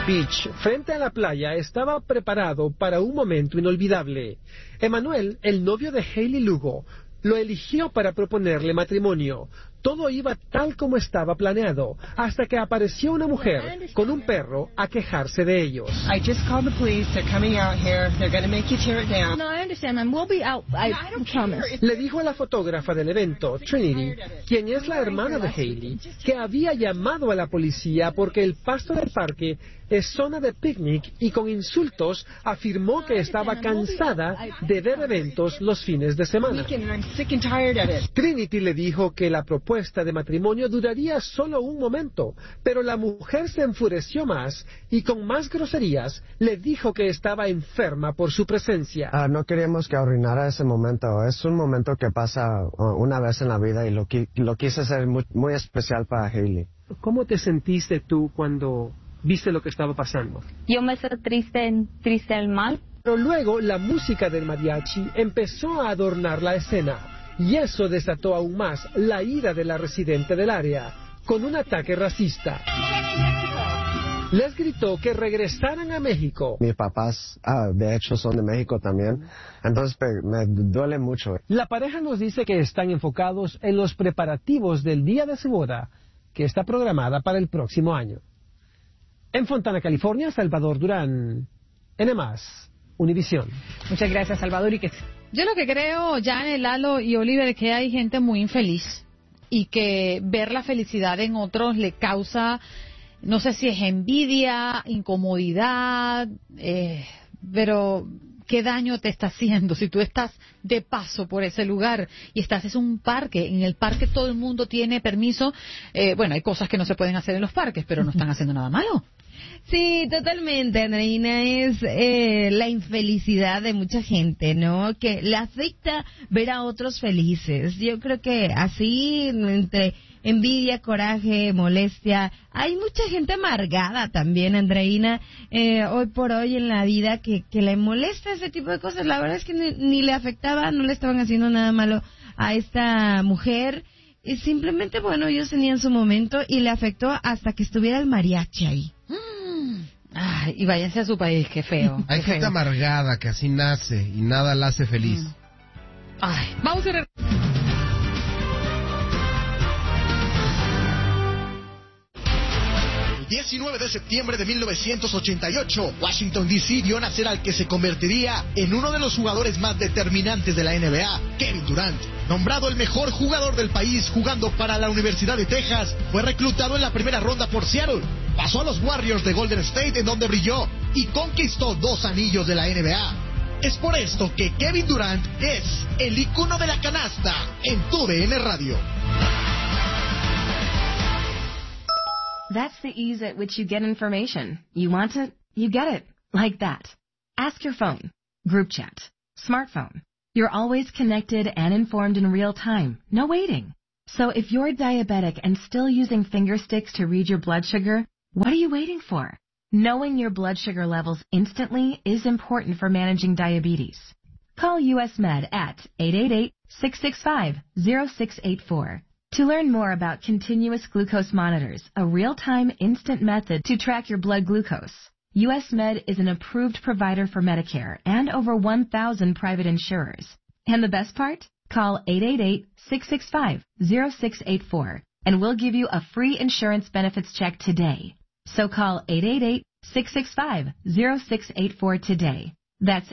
Beach, frente a la playa, estaba preparado para un momento inolvidable. Emmanuel, el novio de Hailey Lugo, lo eligió para proponerle matrimonio. Todo iba tal como estaba planeado, hasta que apareció una mujer con un perro a quejarse de ellos. I just called the police. They're coming out here. They're going to make you tear it down. No, I understand, ma'am. We'll be out. I promise. Le dijo a la fotógrafa del evento, Trinity, quien es la hermana de Hailey, que había llamado a la policía porque el pasto del parque es zona de picnic y con insultos afirmó que estaba cansada de ver eventos los fines de semana. I'm sick and tired of it. Trinity le dijo que la propuesta de matrimonio duraría solo un momento, pero la mujer se enfureció más y con más groserías le dijo que estaba enferma por su presencia. No queríamos que arruinara ese momento. Es un momento que pasa una vez en la vida y lo quise hacer muy especial para Hailey. ¿Cómo te sentiste tú cuando viste lo que estaba pasando? Yo me sentí triste al mal. Pero luego la música del mariachi empezó a adornar la escena y eso desató aún más la ira de la residente del área con un ataque racista. Les gritó que regresaran a México. Mis papás, de hecho, son de México también, entonces me duele mucho. La pareja nos dice que están enfocados en los preparativos del día de su boda, que está programada para el próximo año. En Fontana, California, Salvador Durán, N+, Univisión. Muchas gracias, Salvador. Yo lo que creo, Janet, Lalo y Oliver, es que hay gente muy infeliz y que ver la felicidad en otros le causa, no sé si es envidia, incomodidad, pero ¿qué daño te está haciendo si tú estás de paso por ese lugar y estás en un parque? En el parque todo el mundo tiene permiso. Bueno, hay cosas que no se pueden hacer en los parques, pero no están haciendo nada malo. Sí, totalmente, Andreina, es la infelicidad de mucha gente, ¿no? Que le afecta ver a otros felices. Yo creo que así, entre envidia, coraje, molestia, hay mucha gente amargada también, Andreina, hoy por hoy en la vida que le molesta ese tipo de cosas. La verdad es que ni le afectaba, no le estaban haciendo nada malo a esta mujer. Y simplemente, bueno, ellos tenían su momento y le afectó hasta que estuviera el mariachi ahí. Ay, y váyanse a su país, qué feo. Hay gente amargada que así nace y nada la hace feliz. Ay, vamos a... El 19 de septiembre de 1988, Washington D.C. vio nacer al que se convertiría en uno de los jugadores más determinantes de la NBA, Kevin Durant. Nombrado el mejor jugador del país jugando para la Universidad de Texas, fue reclutado en la primera ronda por Seattle. Pasó a los Warriors de Golden State, en donde brilló y conquistó 2 anillos de la NBA. Es por esto que Kevin Durant es el ícono de la canasta en TUDN Radio. That's the ease at which you get information. You want it, you get it. Like that. Ask your phone. Group chat. Smartphone. You're always connected and informed in real time. No waiting. So if you're diabetic and still using finger sticks to read your blood sugar, what are you waiting for? Knowing your blood sugar levels instantly is important for managing diabetes. Call US Med at 888-665-0684. To learn more about continuous glucose monitors, a real-time instant method to track your blood glucose, US Med is an approved provider for Medicare and over 1,000 private insurers. And the best part? Call 888-665-0684 and we'll give you a free insurance benefits check today. So call 888-665-0684 today. That's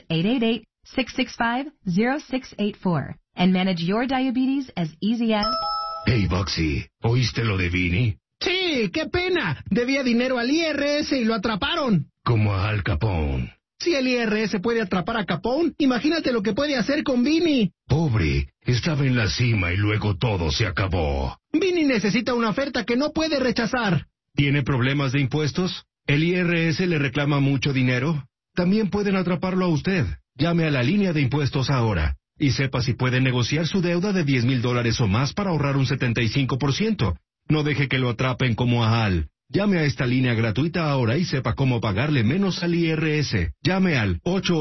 888-665-0684 and manage your diabetes as easy as... Hey, Boxy, ¿oíste lo de Vinny? Sí, qué pena. Debía dinero al IRS y lo atraparon. Como a Al Capone. Si el IRS puede atrapar a Capone, imagínate lo que puede hacer con Vinny. Pobre, estaba en la cima y luego todo se acabó. Vinny necesita una oferta que no puede rechazar. ¿Tiene problemas de impuestos? ¿El IRS le reclama mucho dinero? También pueden atraparlo a usted. Llame a la línea de impuestos ahora. Y sepa si puede negociar su deuda de $10,000 o más para ahorrar un 75%. No deje que lo atrapen como a Al. Llame a esta línea gratuita ahora y sepa cómo pagarle menos al IRS. Llame al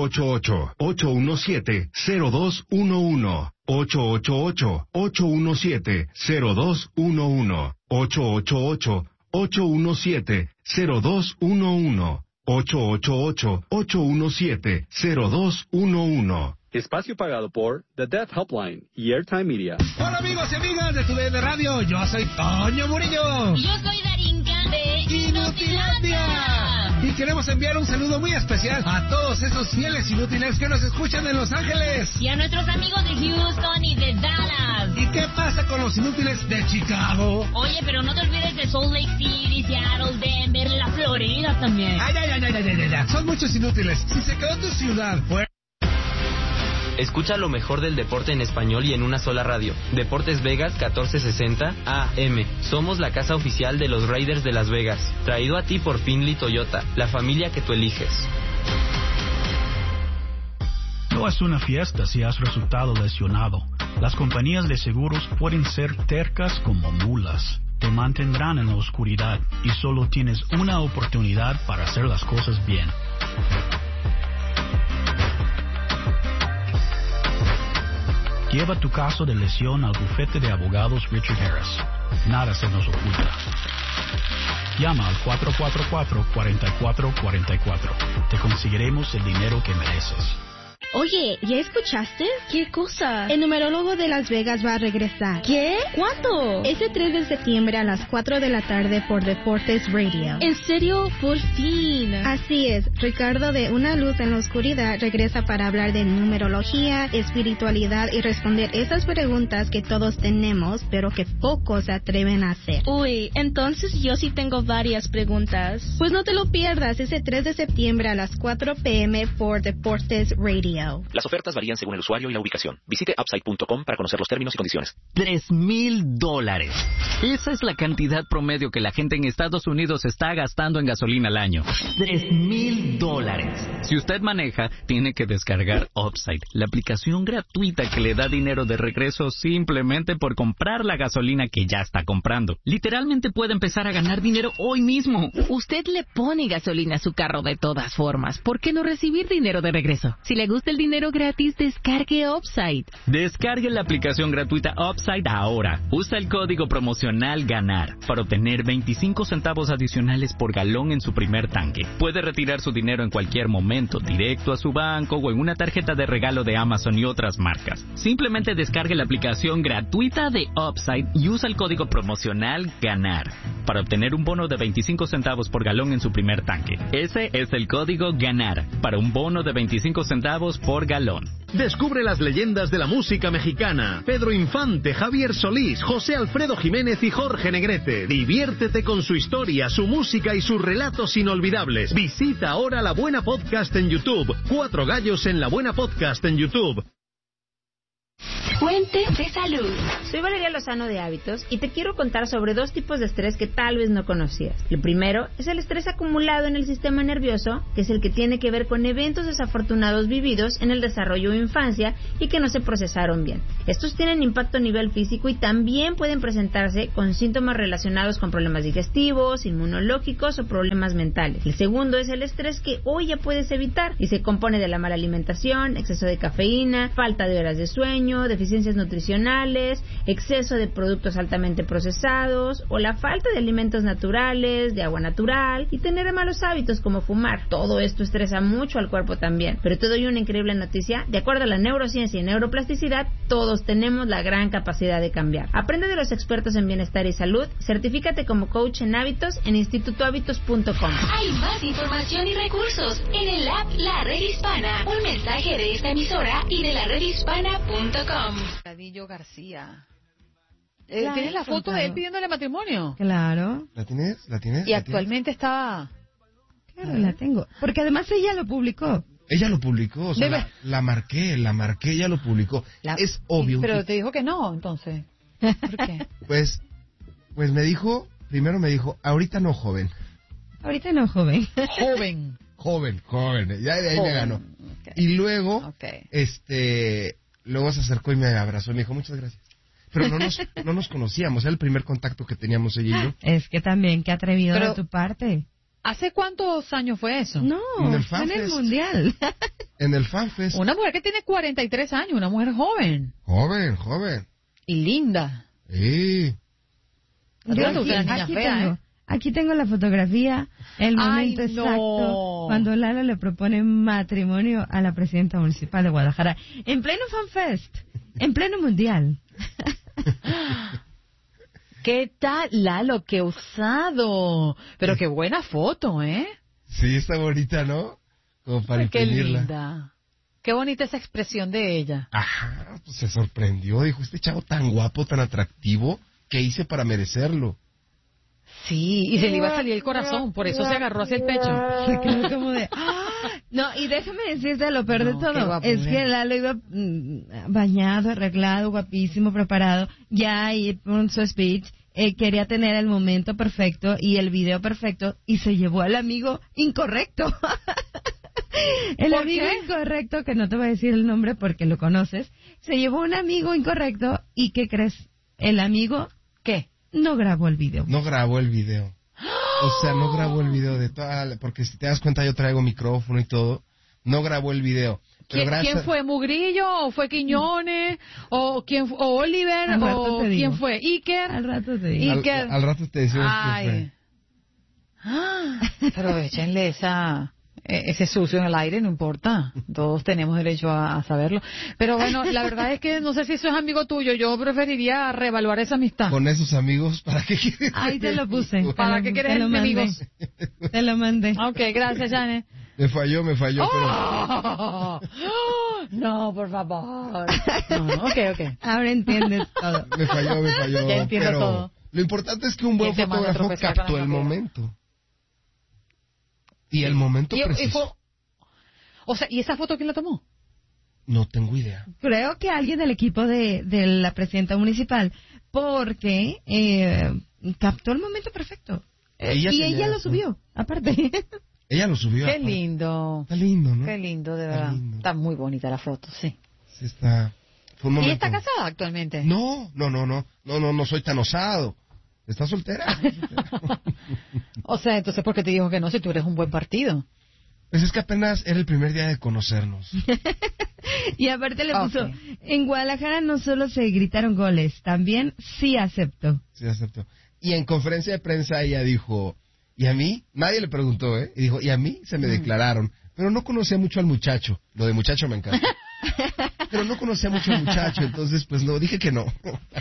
888-817-0211. 888-817-0211. 888-817-0211. 888-817-0211. Espacio pagado por The Deaf Helpline y Airtime Media. Hola amigos y amigas de TUDN Radio, yo soy Toño Murillo. Yo soy Darinka de Inutilandia. Y queremos enviar un saludo muy especial a todos esos fieles inútiles que nos escuchan en Los Ángeles. Y a nuestros amigos de Houston y de Dallas. ¿Y qué pasa con los inútiles de Chicago? Oye, pero no te olvides de Salt Lake City, Seattle, Denver, la Florida también. Ay. Son muchos inútiles. Si se quedó tu ciudad, pues... Escucha lo mejor del deporte en español y en una sola radio. Deportes Vegas 1460 AM. Somos la casa oficial de los Raiders de Las Vegas. Traído a ti por Findlay Toyota, la familia que tú eliges. No es una fiesta si has resultado lesionado. Las compañías de seguros pueden ser tercas como mulas. Te mantendrán en la oscuridad y solo tienes una oportunidad para hacer las cosas bien. Lleva tu caso de lesión al bufete de abogados Richard Harris. Nada se nos oculta. Llama al 444-4444. Te conseguiremos el dinero que mereces. Oye, ¿ya escuchaste? ¿Qué cosa? El numerólogo de Las Vegas va a regresar. ¿Qué? ¿Cuándo? Ese 3 de septiembre a las 4 de la tarde por Deportes Radio. ¿En serio? Por fin. Así es. Ricardo de Una Luz en la Oscuridad regresa para hablar de numerología, espiritualidad y responder esas preguntas que todos tenemos, pero que pocos se atreven a hacer. Uy, entonces yo sí tengo varias preguntas. Pues no te lo pierdas ese 3 de septiembre a las 4 p.m. por Deportes Radio. Las ofertas varían según el usuario y la ubicación. Visite Upside.com para conocer los términos y condiciones. $3,000. Esa es la cantidad promedio que la gente en Estados Unidos está gastando en gasolina al año. $3,000. Si usted maneja, tiene que descargar Upside, la aplicación gratuita que le da dinero de regreso simplemente por comprar la gasolina que ya está comprando. Literalmente puede empezar a ganar dinero hoy mismo. Usted le pone gasolina a su carro de todas formas. ¿Por qué no recibir dinero de regreso? Si le gusta el dinero gratis, descargue Upside. Descargue la aplicación gratuita Upside ahora. Usa el código promocional GANAR para obtener 25 centavos adicionales por galón en su primer tanque. Puede retirar su dinero en cualquier momento, directo a su banco o en una tarjeta de regalo de Amazon y otras marcas. Simplemente descargue la aplicación gratuita de Upside y usa el código promocional GANAR para obtener un bono de 25 centavos por galón en su primer tanque. Ese es el código GANAR para un bono de 25 centavos por galón. Descubre las leyendas de la música mexicana. Pedro Infante, Javier Solís, José Alfredo Jiménez y Jorge Negrete. Diviértete con su historia, su música y sus relatos inolvidables. Visita ahora La Buena Podcast en YouTube. 4 gallos en La Buena Podcast en YouTube. Fuentes de salud. Soy Valeria Lozano de Hábitos y te quiero contar sobre 2 tipos de estrés que tal vez no conocías. El primero es el estrés acumulado en el sistema nervioso, que es el que tiene que ver con eventos desafortunados vividos en el desarrollo o infancia y que no se procesaron bien. Estos tienen impacto a nivel físico y también pueden presentarse con síntomas relacionados con problemas digestivos, inmunológicos o problemas mentales. El segundo es el estrés que hoy ya puedes evitar y se compone de la mala alimentación, exceso de cafeína, falta de horas de sueño, deficiencias nutricionales, exceso de productos altamente procesados o la falta de alimentos naturales, de agua natural y tener malos hábitos como fumar. Todo esto estresa mucho al cuerpo también. Pero te doy una increíble noticia. De acuerdo a la neurociencia y neuroplasticidad, todos tenemos la gran capacidad de cambiar. Aprende de los expertos en bienestar y salud. Certifícate como coach en hábitos en institutohábitos.com. Hay más información y recursos en el app La Red Hispana. Un mensaje de esta emisora y de laredhispana.com. Cadillo García. ¿Tienes la foto de él pidiéndole matrimonio? Claro. ¿La tienes? Y actualmente está... Claro, la tengo. Porque además ella lo publicó. Ella lo publicó, o sea, la marqué, ella lo publicó. Es obvio. Pero te dijo que no, entonces. ¿Por qué? Pues me dijo, primero me dijo, ahorita no, joven. Ahorita no, joven. Joven. Ya de ahí me ganó. Okay. Y luego, luego se acercó y me abrazó y me dijo, muchas gracias. Pero no nos conocíamos, era el primer contacto que teníamos ella y yo. Es que también, qué atrevido de tu parte. ¿Hace cuántos años fue eso? No, fue en el Mundial. En el FanFest. Una mujer que tiene 43 años, una mujer joven. Joven. Y linda. Sí. Aquí tengo. Aquí tengo la fotografía, el momento exacto cuando Lalo le propone matrimonio a la presidenta municipal de Guadalajara, en pleno FanFest, en pleno mundial. ¿Qué tal, Lalo? ¡Qué osado! Pero qué buena foto, ¿eh? Sí, está bonita, ¿no? Como para imprimirla. Qué linda. Qué bonita esa expresión de ella. Ajá, pues se sorprendió. Dijo, este chavo tan guapo, tan atractivo, ¿qué hice para merecerlo? Sí, y se le iba a salir el corazón, por eso se agarró hacia el pecho. Se quedó como de... No, y déjame decirte lo peor de todo, es que Lalo iba bañado, arreglado, guapísimo, preparado, ya ahí con su speech, quería tener el momento perfecto y el video perfecto, y se llevó al amigo incorrecto. El amigo incorrecto, que no te voy a decir el nombre porque lo conoces, se llevó un amigo incorrecto, y ¿qué crees? El amigo, ¿qué? No grabó el video. No grabó el video. O sea, no grabó el video de toda... Porque si te das cuenta, yo traigo micrófono y todo. No grabó el video. Pero ¿Quién fue? ¿Mugrillo? ¿O fue Quiñones? ¿O quién fue? ¿O Oliver? ¿O quién fue? ¿Iker? Al rato te digo. Al rato te decimos quién fue. Pero échenle ese sucio en el aire, no importa. Todos tenemos derecho a saberlo. Pero bueno, la verdad es que no sé si eso es amigo tuyo. Yo preferiría reevaluar esa amistad. Con esos amigos, ¿para qué quieres? Ahí te lo puse. ¿Para qué quieres enemigos? Te lo mandé. Ok, gracias, Janet. Me falló, pero... No, por favor. No, ok. Ahora entiendes todo. Me falló. Ya entiendo pero todo. Lo importante es que un buen fotógrafo captó el momento. Y el momento preciso. O sea, ¿y esa foto quién la tomó? No tengo idea. Creo que alguien del equipo de la presidenta municipal, porque captó el momento perfecto. Y ella lo subió, aparte. Ella lo subió. Qué lindo. Está lindo, ¿no? Qué lindo, de verdad. Está muy bonita la foto, sí. Sí, está. Fue un momento. ¿Y está casada actualmente? No soy tan osado. ¿Está soltera? O sea, entonces, ¿por qué te dijo que no si tú eres un buen partido? Pues es que apenas era el primer día de conocernos. Y aparte le puso, en Guadalajara no solo se gritaron goles, también sí aceptó. Sí aceptó. Y en conferencia de prensa ella dijo, ¿y a mí? Nadie le preguntó, ¿eh? Y dijo, ¿y a mí? Se me declararon. Pero no conocía mucho al muchacho. Lo de muchacho me encanta. Pero no conocía mucho al muchacho, entonces pues no, dije que no.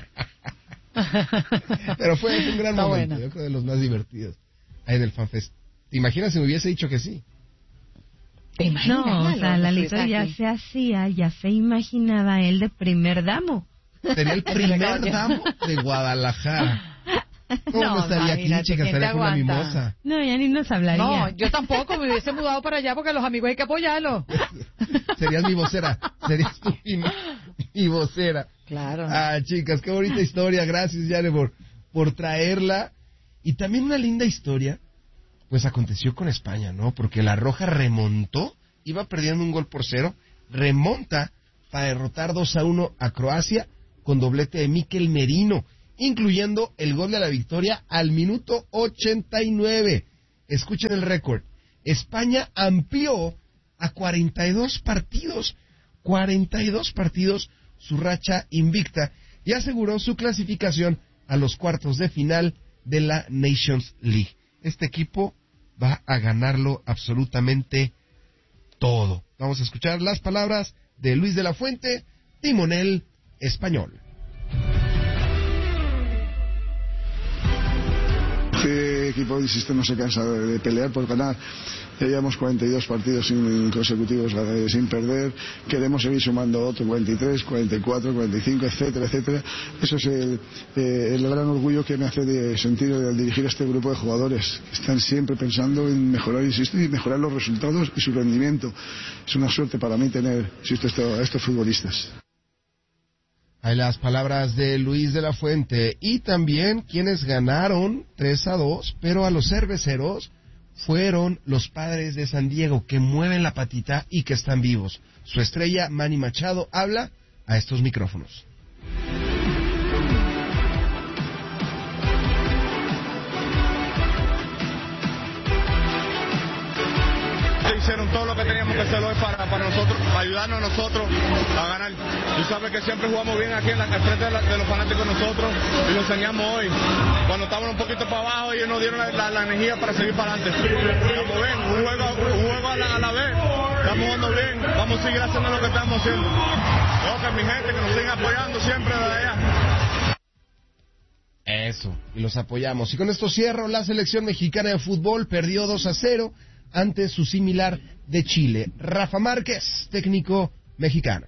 Pero fue un gran momento, yo creo de los más divertidos ahí en el FanFest. ¿Te imaginas si me hubiese dicho que sí? No, o sea, Lalito ya se hacía, ya se imaginaba él de primer damo. Sería el primer damo de Guadalajara. No estaría aquí, chica, estaría con una mimosa. No, ya ni nos hablaría. No, yo tampoco, me hubiese mudado para allá porque a los amigos hay que apoyarlos. Serías mi vocera, serías tú mi vocera. Claro. Ah, chicas, qué bonita historia, gracias, Yane, por traerla. Y también una linda historia, pues aconteció con España, ¿no? Porque la Roja remontó, iba perdiendo 1-0, remonta para derrotar 2-1 a Croacia con doblete de Mikel Merino, incluyendo el gol de la victoria al minuto 89. Escuchen el récord. España amplió a 42 partidos su racha invicta y aseguró su clasificación a los cuartos de final de la Nations League. Este equipo va a ganarlo absolutamente todo. Vamos a escuchar las palabras de Luis de la Fuente, timonel español. Este equipo, insisto, no se cansa de pelear por ganar. Ya llevamos 42 partidos consecutivos sin perder. Queremos seguir sumando otros 43, 44, 45, etcétera, etcétera. Eso es el gran orgullo que me hace de sentir al dirigir a este grupo de jugadores. Están siempre pensando en mejorar, insisto, y mejorar los resultados y su rendimiento. Es una suerte para mí tener, insisto, a estos futbolistas. Hay las palabras de Luis de la Fuente. Y también quienes ganaron 3-2, pero a los cerveceros fueron los Padres de San Diego, que mueven la patita y que están vivos. Su estrella, Manny Machado, habla a estos micrófonos. hicieron todo lo que teníamos que hacer hoy para nosotros, para ayudarnos a nosotros a ganar. Tú sabes que siempre jugamos bien aquí en frente de los fanáticos nosotros y lo enseñamos hoy. Cuando estábamos un poquito para abajo, ellos nos dieron la energía para seguir para adelante. Estamos bien, un juego a la vez, estamos jugando bien, vamos a seguir haciendo lo que estamos haciendo. Creo que mi gente que nos sigue apoyando siempre de allá. Eso, y los apoyamos. Y con esto cierro, la selección mexicana de fútbol perdió 2-0 ante su similar de Chile. Rafa Márquez, técnico mexicano.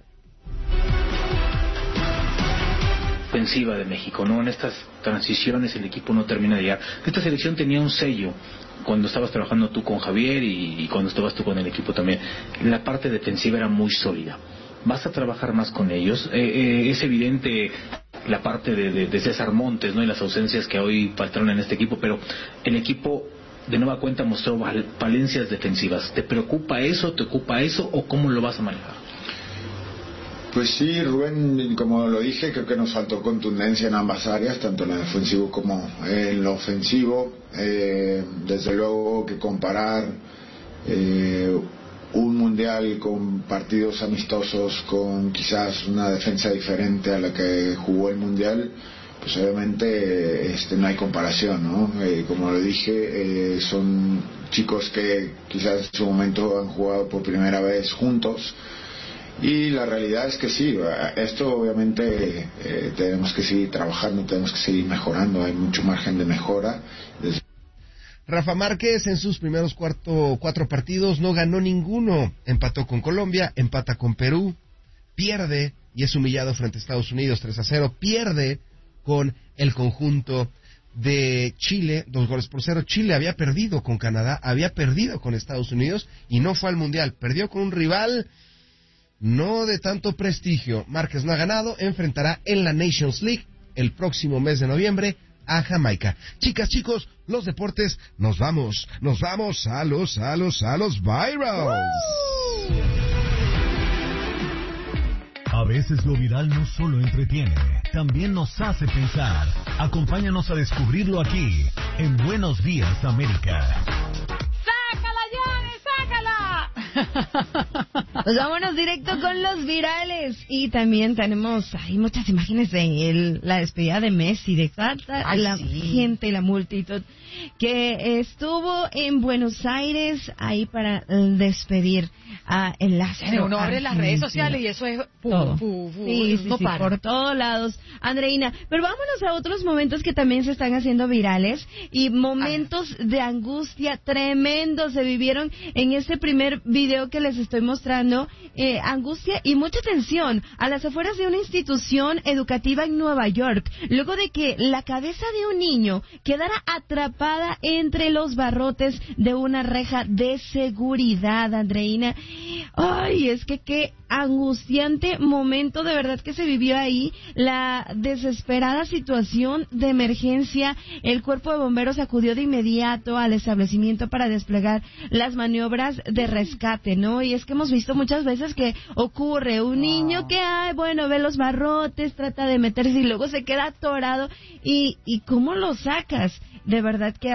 Ofensiva de México, ¿no? En estas transiciones el equipo no termina de llegar. Esta selección tenía un sello cuando estabas trabajando tú con Javier y cuando estabas tú con el equipo también. La parte defensiva era muy sólida. Vas a trabajar más con ellos. Es evidente la parte de César Montes, ¿no? Y las ausencias que hoy patronan en este equipo, pero el equipo de nueva cuenta mostró falencias defensivas. ¿Te preocupa eso? ¿Te ocupa eso? ¿O cómo lo vas a manejar? Pues sí, Rubén, como lo dije, creo que nos faltó contundencia en ambas áreas, tanto en lo defensivo como en lo ofensivo. Desde luego que comparar un mundial con partidos amistosos, con quizás una defensa diferente a la que jugó el mundial, pues obviamente no hay comparación, ¿no? Como lo dije, son chicos que quizás en su momento han jugado por primera vez juntos. Y la realidad es que sí, esto obviamente tenemos que seguir trabajando, tenemos que seguir mejorando, hay mucho margen de mejora. Rafa Márquez en sus primeros 4 partidos no ganó ninguno, empató con Colombia, empata con Perú, pierde y es humillado frente a Estados Unidos 3-0, pierde con el conjunto de Chile, 2-0. Chile había perdido con Canadá, había perdido con Estados Unidos y no fue al Mundial, perdió con un rival no de tanto prestigio. Márquez no ha ganado, enfrentará en la Nations League el próximo mes de noviembre a Jamaica. Chicas, chicos, los deportes, nos vamos a los virals. A veces lo viral no solo entretiene, también nos hace pensar. Acompáñanos a descubrirlo aquí, en Buenos Días, América. ¡Sácala, Yane, sácala! Pues vámonos directo con los virales. Y también tenemos muchas imágenes de la despedida de Messi, de toda la gente y la multitud que estuvo en Buenos Aires ahí para despedir a el astro. Uno abre las redes sociales y eso es sí, por todos lados, Andreina. Pero vámonos a otros momentos que también se están haciendo virales y momentos de angustia tremendos se vivieron en este primer video que les estoy mostrando. Angustia y mucha tensión a las afueras de una institución educativa en Nueva York, luego de que la cabeza de un niño quedara atrapada entre los barrotes de una reja de seguridad, Andreina. Ay, es que qué angustiante momento de verdad que se vivió ahí, la desesperada situación de emergencia. El cuerpo de bomberos acudió de inmediato al establecimiento para desplegar las maniobras de rescate, ¿no? Y es que hemos visto muchas veces que ocurre un niño que, ve los barrotes, trata de meterse y luego se queda atorado. ¿Y cómo lo sacas? De verdad que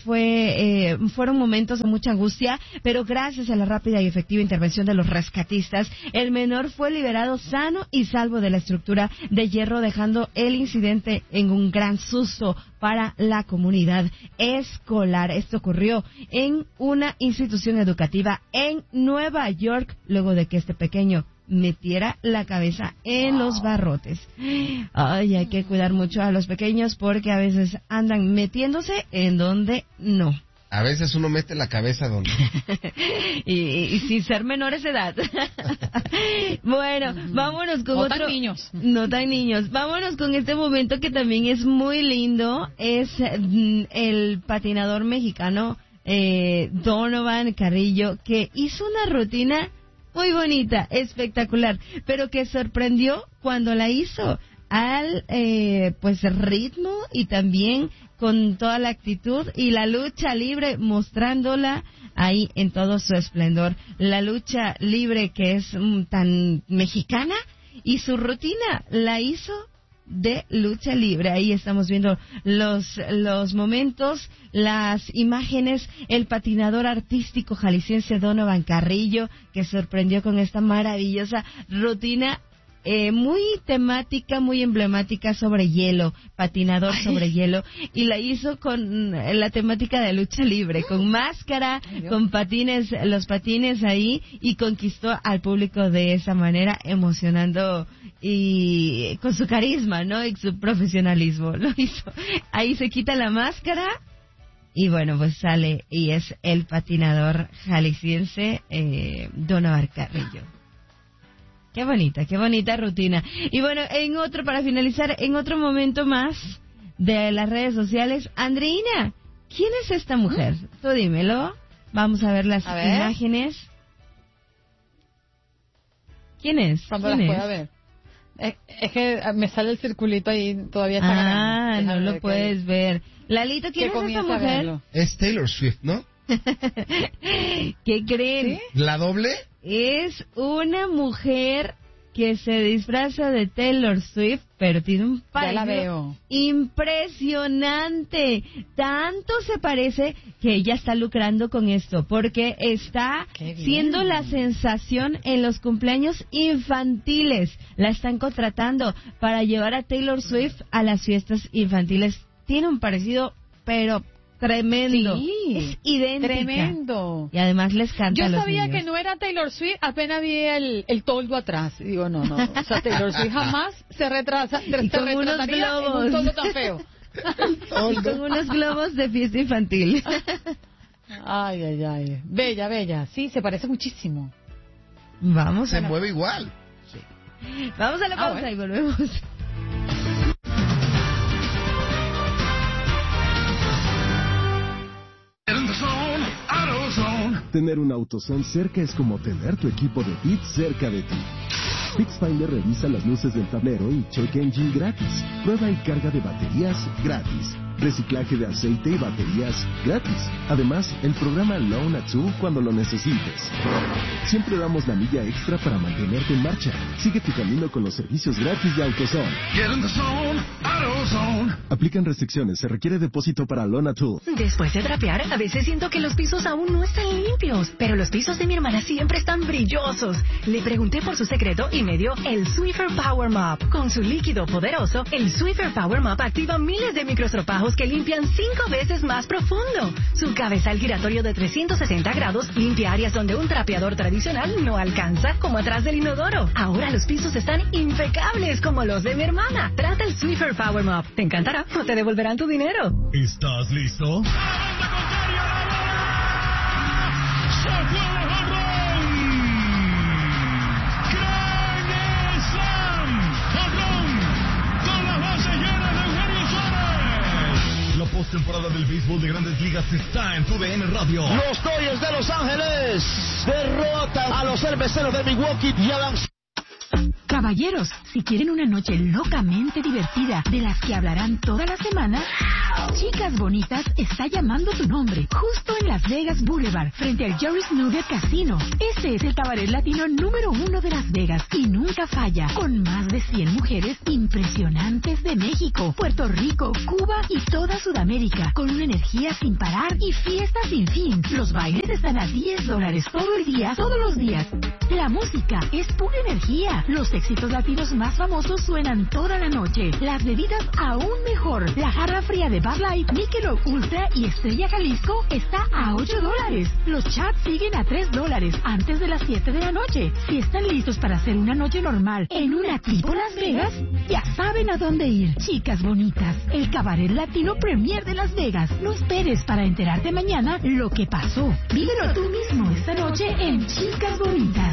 fueron momentos de mucha angustia, pero gracias a la rápida y efectiva intervención de los rescatistas, el menor fue liberado sano y salvo de la estructura de hierro, dejando el incidente en un gran susto para la comunidad escolar. Esto ocurrió en una institución educativa en Nueva York, luego de que este pequeño metiera la cabeza en los barrotes. Ay, hay que cuidar mucho a los pequeños porque a veces andan metiéndose en donde no. A veces uno mete la cabeza donde... y sin ser menores de edad. Bueno, vámonos con otro... No tan niños. Vámonos con este momento que también es muy lindo. Es el patinador mexicano Donovan Carrillo, que hizo una rutina muy bonita, espectacular, pero que sorprendió cuando la hizo al ritmo y también con toda la actitud y la lucha libre, mostrándola ahí en todo su esplendor. La lucha libre que es tan mexicana y su rutina la hizo de lucha libre. Ahí estamos viendo los momentos, las imágenes, el patinador artístico jalisciense Donovan Carrillo, que sorprendió con esta maravillosa rutina muy temática, muy emblemática sobre hielo, patinador sobre hielo, y la hizo con la temática de lucha libre, con máscara, con patines, los patines ahí, y conquistó al público de esa manera, emocionando y con su carisma, ¿no? Y su profesionalismo, lo hizo. Ahí se quita la máscara y bueno, pues sale y es el patinador jalisciense Donovan Carrillo. Qué bonita rutina. Y bueno, para finalizar, en otro momento más de las redes sociales, Andreina, ¿quién es esta mujer? Tú dímelo. Vamos a ver las imágenes. ¿Quién es? Cuando las pueda ver. Es que me sale el circulito ahí, todavía está grande. No lo puedes ver. Lalito, ¿quién es esta mujer? Es Taylor Swift, ¿no? ¿Qué creen? ¿Sí? ¿La doble? Es una mujer que se disfraza de Taylor Swift, pero tiene un parecido impresionante. Tanto se parece que ella está lucrando con esto, porque está siendo la sensación en los cumpleaños infantiles. La están contratando para llevar a Taylor Swift a las fiestas infantiles. Tiene un parecido, pero tremendo. Sí, es idéntica. Tremendo. Y además les canta a los sabía niños. que no era Taylor Swift, apenas vi el toldo atrás. Y digo, no. O sea, Taylor Swift jamás se retrataría en un toldo tan feo. Y con unos globos de fiesta infantil. Ay. Bella. Sí, se parece muchísimo. Vamos. Se mueve igual. Sí. Vamos a la pausa y volvemos. Tener un AutoZone cerca es como tener tu equipo de Bits cerca de ti. PixFinder revisa las luces del tablero y check engine gratis. Prueba y carga de baterías gratis. Reciclaje de aceite y baterías gratis. Además, el programa Loan a Two cuando lo necesites. Siempre damos la milla extra para mantenerte en marcha. Sigue tu camino con los servicios gratis de AutoZone. Aplican restricciones. Se requiere depósito para Loan a Two. Después de trapear, a veces siento que los pisos aún no están limpios, pero los pisos de mi hermana siempre están brillosos. Le pregunté por su secreto y me dio el Swiffer Power Mop. Con su líquido poderoso, el Swiffer Power Mop activa miles de microstropajos que limpian 5 veces más profundo. Su cabezal giratorio de 360 grados limpia áreas donde un trapeador tradicional no alcanza, como atrás del inodoro. Ahora los pisos están impecables como los de mi hermana. Trata el Swiffer Power Mop. Te encantará o te devolverán tu dinero. ¿Estás listo? Postemporada del béisbol de Grandes Ligas está en TUDN Radio. Los Dodgers de Los Ángeles derrotan a los Cerveceros de Milwaukee y avanzan. Caballeros, si quieren una noche locamente divertida, de las que hablarán toda la semana, Chicas Bonitas está llamando tu nombre, justo en Las Vegas Boulevard, frente al Joris Nugget Casino. Este es el cabaret latino número 1 de Las Vegas y nunca falla, con más de 100 mujeres impresionantes de México, Puerto Rico, Cuba y toda Sudamérica, con una energía sin parar y fiesta sin fin. Los bailes están a $10 todo el día, todos los días. La música es pura energía. Los éxitos latinos más famosos suenan toda la noche. Las bebidas aún mejor. La jarra fría de Bud Light, Michelob Ultra y Estrella Jalisco está a $8. Los chats siguen a $3 antes de las 7 de la noche. Si están listos para hacer una noche normal en una tipo Las Vegas, ya saben a dónde ir. Chicas Bonitas, el cabaret latino premier de Las Vegas. No esperes para enterarte mañana lo que pasó. Vívelo tú mismo esta noche en Chicas Bonitas.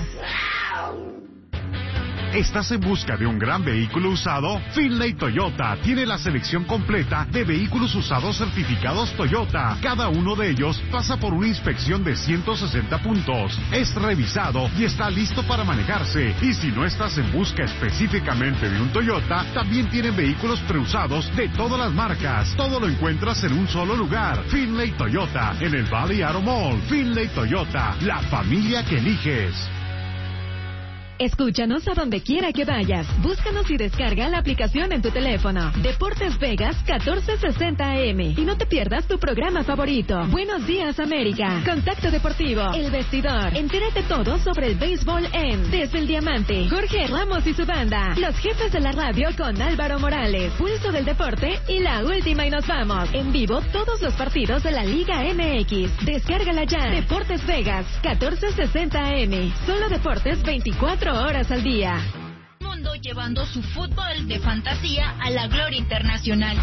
¿Estás en busca de un gran vehículo usado? Finlay Toyota tiene la selección completa de vehículos usados certificados Toyota. Cada uno de ellos pasa por una inspección de 160 puntos. Es revisado y está listo para manejarse. Y si no estás en busca específicamente de un Toyota, también tienen vehículos preusados de todas las marcas. Todo lo encuentras en un solo lugar. Finlay Toyota, en el Valley Auto Mall. Finlay Toyota, la familia que eliges. Escúchanos a donde quiera que vayas. Búscanos y descarga la aplicación en tu teléfono. Deportes Vegas 1460 AM. Y no te pierdas tu programa favorito. Buenos Días América. Contacto Deportivo. El Vestidor. Entérate todo sobre el béisbol en Desde el Diamante. Jorge Ramos y su banda. Los Jefes de la Radio con Álvaro Morales. Pulso del Deporte y La Última y nos vamos. En vivo todos los partidos de la Liga MX. Descárgala ya. Deportes Vegas 1460 AM. Solo deportes 24 horas al día. Mundo llevando su fútbol de fantasía a la gloria internacional.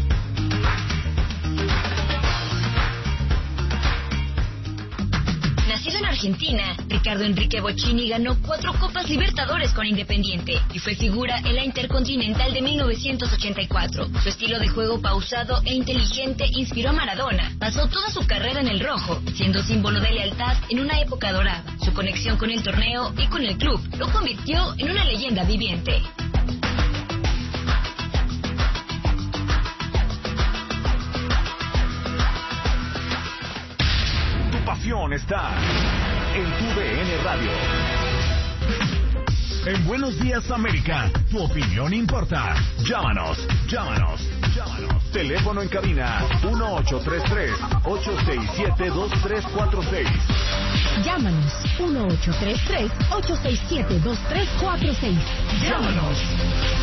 Nacido en Argentina, Ricardo Enrique Bocchini ganó 4 Copas Libertadores con Independiente y fue figura en la Intercontinental de 1984. Su estilo de juego pausado e inteligente inspiró a Maradona. Pasó toda su carrera en el rojo, siendo símbolo de lealtad en una época dorada. Su conexión con el torneo y con el club lo convirtió en una leyenda viviente. Está en tu DN Radio. En Buenos Días América, tu opinión importa. Llámanos. Teléfono en cabina 1833-867-2346. Llámanos 1833-867-2346. Llámanos.